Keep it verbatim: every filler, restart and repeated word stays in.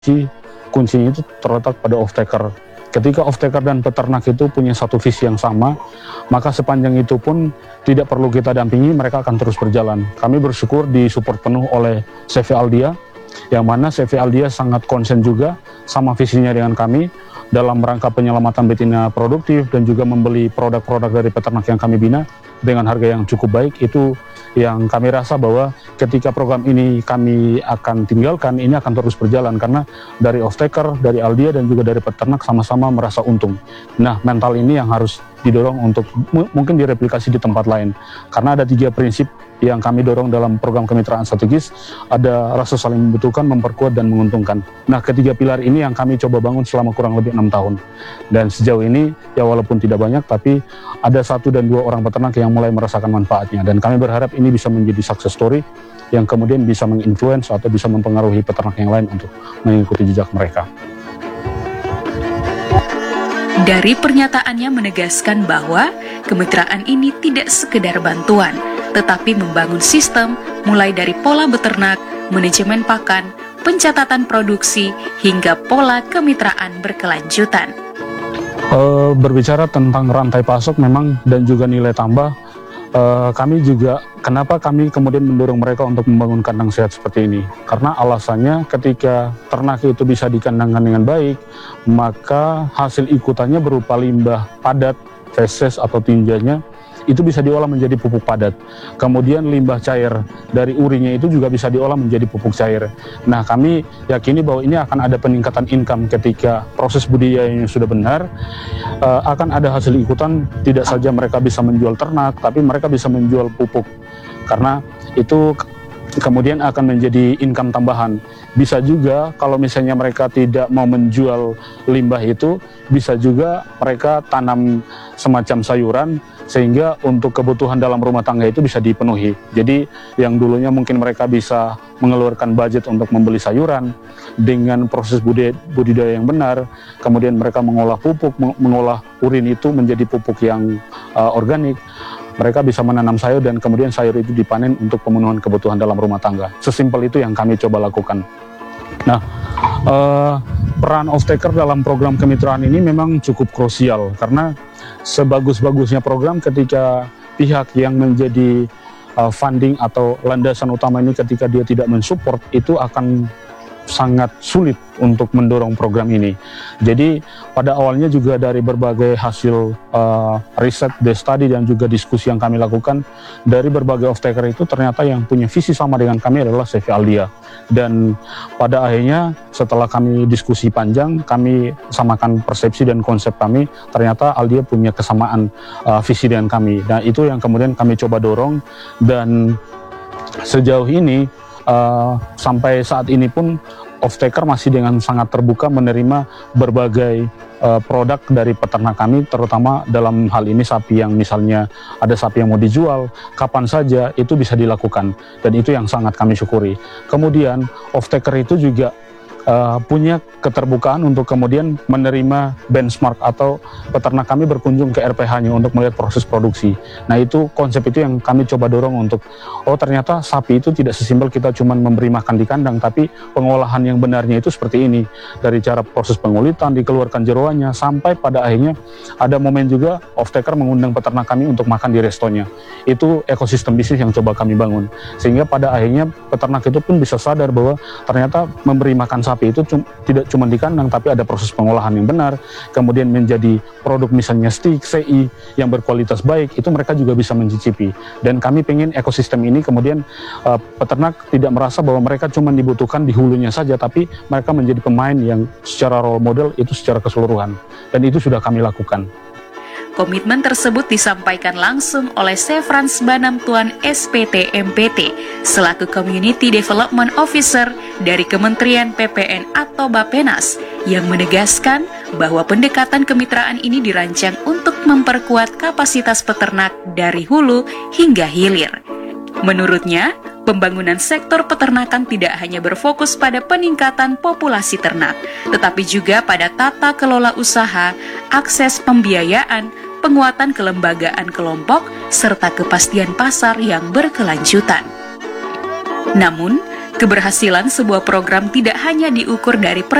kuncinya itu terletak pada off-taker. Ketika off-taker dan peternak itu punya satu visi yang sama, maka sepanjang itu pun tidak perlu kita dampingi, mereka akan terus berjalan. Kami bersyukur disupport penuh oleh C V Aldia, yang mana C V Aldia sangat konsen juga sama visinya dengan kami dalam rangka penyelamatan betina produktif dan juga membeli produk-produk dari peternak yang kami bina dengan harga yang cukup baik. Itu yang kami rasa bahwa ketika program ini kami akan tinggalkan, ini akan terus berjalan karena dari off-taker, dari Aldia dan juga dari peternak sama-sama merasa untung. Nah, mental ini yang harus didorong untuk mungkin direplikasi di tempat lain, karena ada tiga prinsip yang kami dorong dalam program kemitraan strategis. Ada rasa saling membutuhkan, memperkuat, dan menguntungkan. Nah, ketiga pilar ini yang kami coba bangun selama kurang lebih enam tahun. Dan sejauh ini, ya walaupun tidak banyak, tapi ada satu dan dua orang peternak yang mulai merasakan manfaatnya. Dan kami berharap ini bisa menjadi success story yang kemudian bisa menginfluence atau bisa mempengaruhi peternak yang lain untuk mengikuti jejak mereka. Dari pernyataannya menegaskan bahwa kemitraan ini tidak sekedar bantuan, tetapi membangun sistem mulai dari pola beternak, manajemen pakan, pencatatan produksi, hingga pola kemitraan berkelanjutan. Uh, berbicara tentang rantai pasok memang dan juga nilai tambah, uh, kami juga kenapa kami kemudian mendorong mereka untuk membangun kandang sehat seperti ini, karena alasannya ketika ternak itu bisa dikandangkan dengan baik, maka hasil ikutannya berupa limbah padat, feses atau tinjanya itu bisa diolah menjadi pupuk padat. Kemudian limbah cair dari urinya itu juga bisa diolah menjadi pupuk cair. Nah, kami yakini bahwa ini akan ada peningkatan income ketika proses budidayanya sudah benar. Uh, akan ada hasil ikutan, tidak saja mereka bisa menjual ternak, tapi mereka bisa menjual pupuk. Karena itu kemudian akan menjadi income tambahan. Bisa juga kalau misalnya mereka tidak mau menjual limbah itu, bisa juga mereka tanam semacam sayuran sehingga untuk kebutuhan dalam rumah tangga itu bisa dipenuhi. Jadi yang dulunya mungkin mereka bisa mengeluarkan budget untuk membeli sayuran, dengan proses budidaya yang benar, kemudian mereka mengolah pupuk, mengolah urin itu menjadi pupuk yang uh, organik. Mereka bisa menanam sayur dan kemudian sayur itu dipanen untuk pemenuhan kebutuhan dalam rumah tangga. Sesimpel itu yang kami coba lakukan. Nah, uh, peran off-taker dalam program kemitraan ini memang cukup krusial, karena sebagus-bagusnya program ketika pihak yang menjadi uh, funding atau landasan utama ini ketika dia tidak mensupport, itu akan sangat sulit untuk mendorong program ini. Jadi pada awalnya juga dari berbagai hasil uh, riset, case study, dan juga diskusi yang kami lakukan, dari berbagai off-taker itu ternyata yang punya visi sama dengan kami adalah C V Aldia. Dan pada akhirnya setelah kami diskusi panjang, kami samakan persepsi dan konsep kami, ternyata Aldia punya kesamaan uh, visi dengan kami. Nah, itu yang kemudian kami coba dorong, dan sejauh ini Uh, sampai saat ini pun off-taker masih dengan sangat terbuka menerima berbagai uh, produk dari peternak kami, terutama dalam hal ini sapi yang misalnya ada sapi yang mau dijual, kapan saja itu bisa dilakukan, dan itu yang sangat kami syukuri. Kemudian off-taker itu juga uh, punya keterbukaan untuk kemudian menerima benchmark atau peternak kami berkunjung ke R P H-nya untuk melihat proses produksi. Nah, itu konsep itu yang kami coba dorong untuk, oh ternyata sapi itu tidak sesimpel kita cuma memberi makan di kandang, tapi pengolahan yang benarnya itu seperti ini. Dari cara proses pengulitan, dikeluarkan jeroannya, sampai pada akhirnya ada momen juga off-taker mengundang peternak kami untuk makan di restonya. Itu ekosistem bisnis yang coba kami bangun. Sehingga pada akhirnya peternak itu pun bisa sadar bahwa ternyata memberi makan sapi itu cum tidak cuma di kandang, tapi ada proses pengolahan yang benar, kemudian menjadi produk misalnya steak, C I yang berkualitas baik, itu mereka juga bisa mencicipi. Dan kami pengen ekosistem ini kemudian uh, peternak tidak merasa bahwa mereka cuma dibutuhkan di hulunya saja, tapi mereka menjadi pemain yang secara role model itu secara keseluruhan. Dan itu sudah kami lakukan. Komitmen tersebut disampaikan langsung oleh Sefrans Banamtuan S P T M P T selaku Community Development Officer dari Kementerian P P N atau Bappenas, yang menegaskan bahwa pendekatan kemitraan ini dirancang untuk memperkuat kapasitas peternak dari hulu hingga hilir. Menurutnya, pembangunan sektor peternakan tidak hanya berfokus pada peningkatan populasi ternak, tetapi juga pada tata kelola usaha, akses pembiayaan, penguatan kelembagaan kelompok, serta kepastian pasar yang berkelanjutan. Namun, Keberhasilan sebuah program tidak hanya diukur dari